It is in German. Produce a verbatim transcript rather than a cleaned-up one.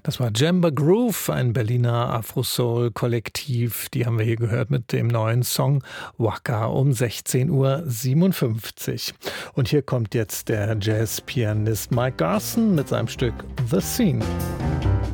Das war Jamba Groove, ein Berliner Afro-Soul-Kollektiv. Die haben wir hier gehört mit dem neuen Song Waka um sechzehn Uhr siebenundfünfzig. Und hier kommt jetzt der Jazz-Pianist Mike Garson mit seinem Stück The Scene.